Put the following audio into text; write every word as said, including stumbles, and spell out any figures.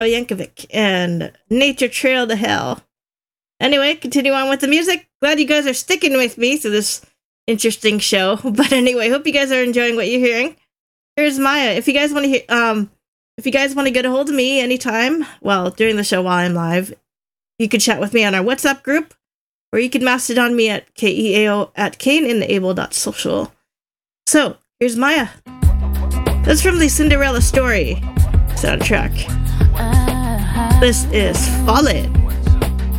Yankovic and Nature Trail to Hell. Anyway, continue on with the music. Glad you guys are sticking with me through this interesting show. But anyway, hope you guys are enjoying what you're hearing. Here's Maya. If you guys want to hear, um, if you guys want to get a hold of me anytime, well, during the show while I'm live, you can chat with me on our WhatsApp group, or you can mastodon me at keao at cainandable.social. So, here's Maya. That's from the Cinderella Story soundtrack. This is Fallen.